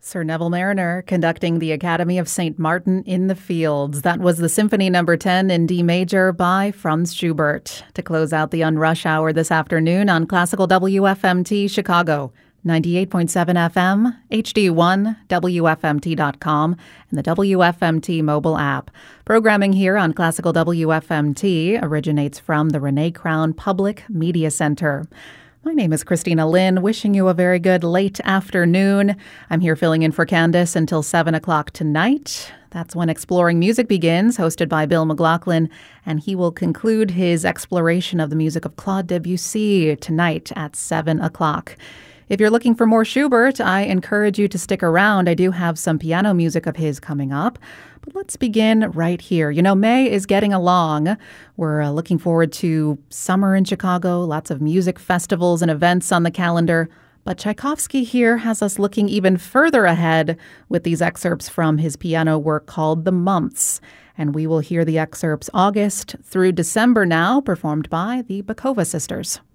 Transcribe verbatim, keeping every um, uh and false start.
Sir Neville Marriner conducting the Academy of Saint Martin in the Fields. That was the Symphony Number ten in D major by Franz Schubert. To close out the Unrush Hour this afternoon on Classical W F M T Chicago, ninety-eight point seven F M, H D one, W F M T dot com, and the W F M T mobile app. Programming here on Classical W F M T originates from the Renee Crown Public Media Center. My name is Christina Lynn, wishing you a very good late afternoon. I'm here filling in for Candace until seven o'clock tonight. That's when Exploring Music begins, hosted by Bill McLaughlin, and he will conclude his exploration of the music of Claude Debussy tonight at seven o'clock. If you're looking for more Schubert, I encourage you to stick around. I do have some piano music of his coming up. But let's begin right here. You know, May is getting along. We're uh, looking forward to summer in Chicago, lots of music festivals and events on the calendar. But Tchaikovsky here has us looking even further ahead with these excerpts from his piano work called The Months. And we will hear the excerpts August through December now, performed by the Bakova Sisters.